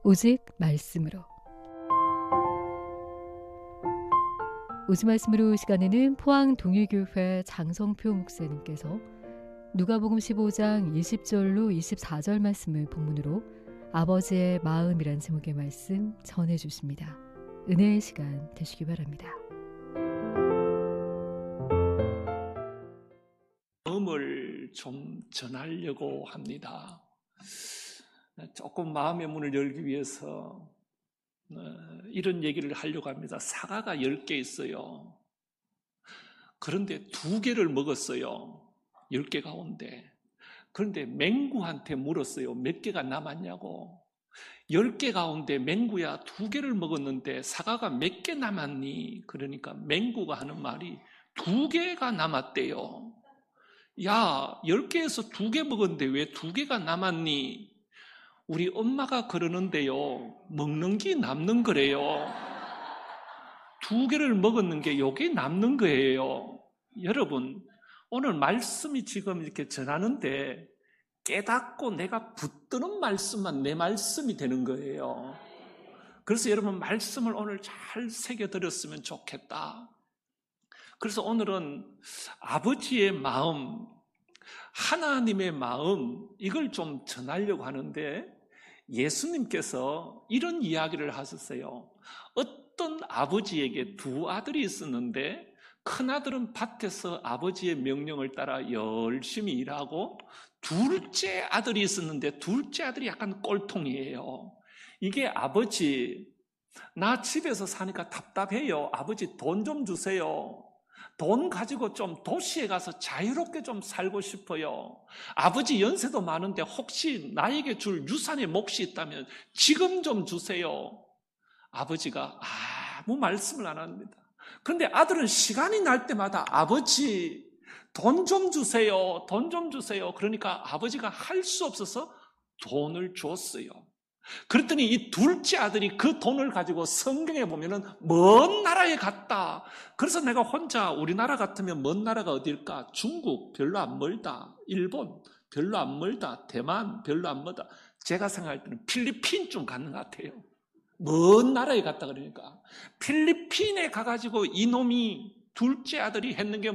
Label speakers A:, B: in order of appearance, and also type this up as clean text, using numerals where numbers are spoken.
A: 오직 말씀으로. 오직 말씀으로 시간에는 포항 동일교회 장성표 목사님께서 누가복음 15장 20절로 24절 말씀을 본문으로 아버지의 마음이란 제목의 말씀 전해주십니다. 은혜의 시간 되시기 바랍니다.
B: 마음을 좀 전하려고 합니다. 조금 마음의 문을 열기 위해서 이런 얘기를 하려고 합니다. 사과가 10개 있어요. 그런데 2개를 먹었어요. 10개 가운데. 그런데 맹구한테 물었어요. 몇 개가 남았냐고. 10개 가운데 맹구야 2개를 먹었는데 사과가 몇 개 남았니? 그러니까 맹구가 하는 말이 2개가 남았대요. 야, 10개에서 2개 먹었는데 왜 2개가 남았니? 우리 엄마가 그러는데요. 먹는 게 남는 거래요. 2개를 먹었는 게 요게 남는 거예요. 여러분, 오늘 말씀이 지금 이렇게 전하는데 깨닫고 내가 붙드는 말씀만 내 말씀이 되는 거예요. 그래서 여러분 말씀을 오늘 잘 새겨드렸으면 좋겠다. 그래서 오늘은 아버지의 마음, 하나님의 마음, 이걸 좀 전하려고 하는데 예수님께서 이런 이야기를 하셨어요. 어떤 아버지에게 2 아들이 있었는데 큰아들은 밭에서 아버지의 명령을 따라 열심히 일하고 둘째 아들이 있었는데 둘째 아들이 약간 꼴통이에요. 이게 아버지, 나 집에서 사니까 답답해요. 아버지 돈 좀 주세요. 돈 가지고 좀 도시에 가서 자유롭게 좀 살고 싶어요. 아버지 연세도 많은데 혹시 나에게 줄 유산의 몫이 있다면 지금 좀 주세요. 아버지가 아무 말씀을 안 합니다. 그런데 아들은 시간이 날 때마다 아버지 돈 좀 주세요. 돈 좀 주세요. 그러니까 아버지가 할 수 없어서 돈을 줬어요. 그랬더니 이 둘째 아들이 그 돈을 가지고 성경에 보면은 먼 나라에 갔다. 그래서 내가 혼자 우리나라 같으면 먼 나라가 어딜까? 중국 별로 안 멀다. 일본 별로 안 멀다. 대만 별로 안 멀다. 제가 생각할 때는 필리핀쯤 가는 것 같아요. 먼 나라에 갔다 그러니까. 필리핀에 가가지고 이놈이 둘째 아들이 했는 게